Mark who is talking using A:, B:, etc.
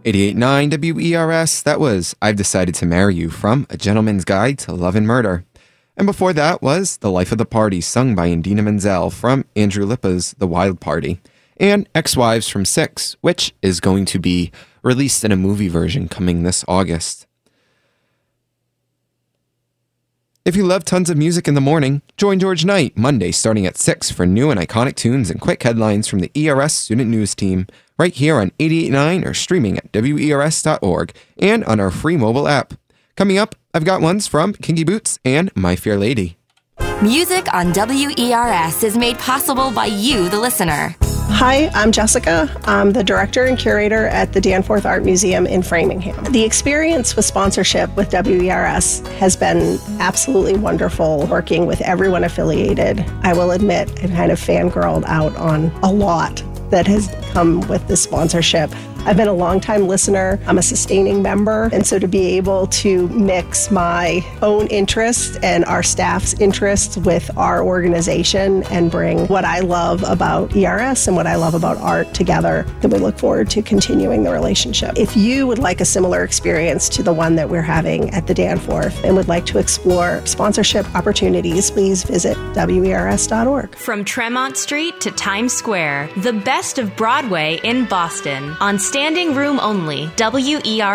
A: 88.9 WERS, that was I've Decided to Marry You from A Gentleman's Guide to Love and Murder. And before that was The Life of the Party, sung by Indina Menzel from Andrew Lippa's The Wild Party. And Ex-Wives from Six, which is going to be released in a movie version coming this August. If you love tons of music in the morning, join George Knight Monday starting at 6 for new and iconic tunes and quick headlines from the ERS Student News Team, right here on 88.9 or streaming at WERS.org and on our free mobile app. Coming up, I've got ones from Kinky Boots and My Fair Lady.
B: Music on WERS is made possible by you, the listener.
C: Hi, I'm Jessica. I'm the director and curator at the Danforth Art Museum in Framingham. The experience with sponsorship with WERS has been absolutely wonderful, working with everyone affiliated. I will admit, I've kind of fangirled out on a lot that has come with this sponsorship. I've been a longtime listener. I'm a sustaining member. And so to be able to mix my own interests and our staff's interests with our organization and bring what I love about ERS and what I love about art together, then we look forward to continuing the relationship. If you would like a similar experience to the one that we're having at the Danforth and would like to explore sponsorship opportunities, please visit WERS.org.
D: From Tremont Street to Times Square, the best of Broadway in Boston. On standing room only, WERS